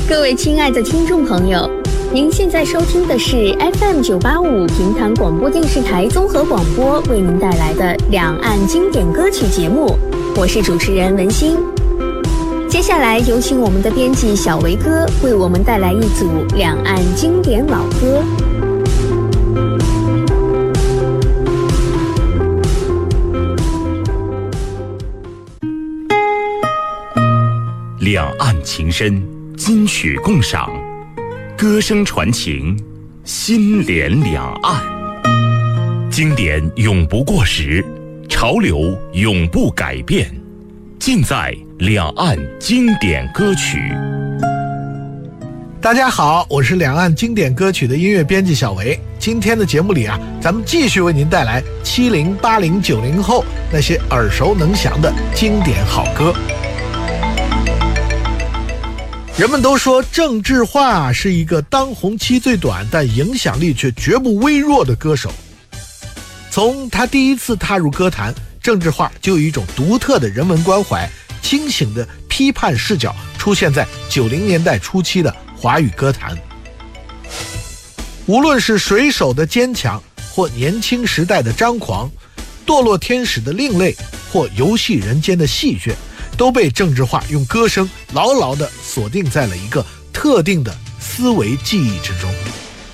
各位亲爱的听众朋友，您现在收听的是 FM985 平潭广播电视台综合广播为您带来的两岸经典歌曲节目，我是主持人文心。接下来有请我们的编辑小维哥为我们带来一组两岸经典老歌。 两岸情深，金曲共赏，歌声传情，心连两岸。经典永不过时，潮流永不改变，尽在两岸经典歌曲。 大家好，我是两岸经典歌曲的音乐编辑小维。今天的节目里咱们继续为您带来70、80、90后那些耳熟能详的经典好歌。人们都说郑智化是一个当红期最短但影响力却绝不微弱的歌手。从他第一次踏入歌坛，郑智化就有一种独特的人文关怀、清醒的批判视角出现在90年代初期的华语歌坛。无论是水手的坚强，或年轻时代的张狂，堕落天使的另类，或游戏人间的戏谑，都被郑智化用歌声牢牢地锁定在了一个特定的思维记忆之中。